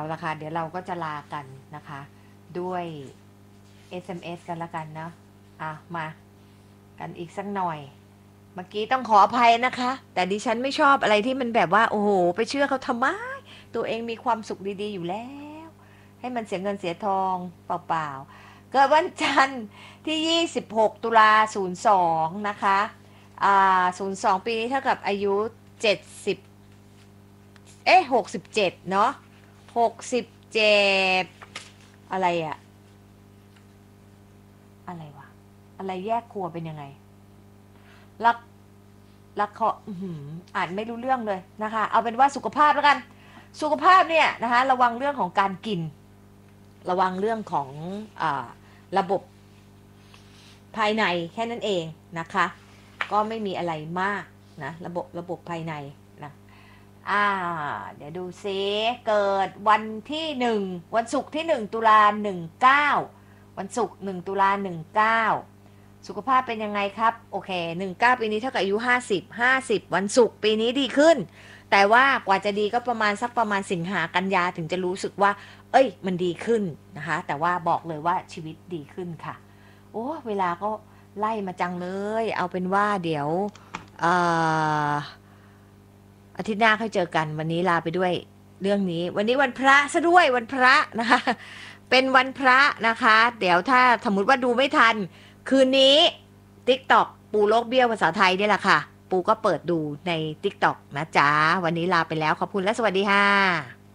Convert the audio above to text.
ละค่ะเดี๋ยวเราก็จะลากันนะคะ ด้วย SMS กันละกันเนาะมากันอีกสักหน่อย เมื่อกี้ต้องขออภัยนะคะ แต่ดิฉันไม่ชอบอะไรที่มันแบบว่าโอ้โหไปเชื่อเขาทำไมตัวเองมีความสุขดีๆอยู่แล้ว ให้มันเสียเงินเสียทองเปล่าๆเกิดวันจันทร์ที่26ตุลา02นะคะ02ปีนี้เท่ากับอายุ7067เนาะ67อะไรอะอะไรวะอะไรแยกครัวเป็นยังไงรักเขาอ่านไม่รู้เรื่องเลยนะคะเอาเป็นว่าสุขภาพแล้วกันสุขภาพเนี่ยนะคะระวังเรื่องของการกินระวังเรื่องของอระบบภายในแค่นั้นเองนะคะก็ไม่มีอะไรมากนะระบบภายในนะเดี๋ยวดูซิเกิดวันที่วันศุกร์ที่1ตุลา19วันศุกร์1ตุลา19สุขภาพเป็นยังไงครับโอเค19ปีนี้เท่ากับอายุ50วันศุกร์ปีนี้ดีขึ้นแต่ว่ากว่าจะดีก็ประมาณสิงหากันยาถึงจะรู้สึกว่าเอ้ยมันดีขึ้นนะคะแต่ว่าบอกเลยว่าชีวิตดีขึ้นค่ะโอ้เวลาก็ไล่มาจังเลยเอาเป็นว่าเดี๋ยวอาทิตย์หน้าค่อยเจอกันวันนี้ลาไปด้วยเรื่องนี้วันนี้วันพระซะด้วยวันพระนะคะเป็นวันพระนะคะเดี๋ยวถ้าสมมติว่าดูไม่ทันคืนนี้ TikTok ปูโลกเบี้ยวภาษาไทยนี่แหละค่ะปูก็เปิดดูใน TikTok นะจ๊ะวันนี้ลาไปแล้วขอบคุณและสวัสดีค่ะ